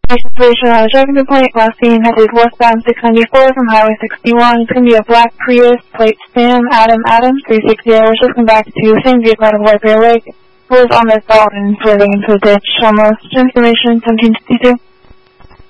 Situation on a driving complaint. Last seen headed westbound 694 from Highway 61. It's going to be a black Prius, plate Sam Adam 360. We're just come back to the same vehicle out of White Bear Lake. Was on this belt and swerving into a ditch. Almost information 1762.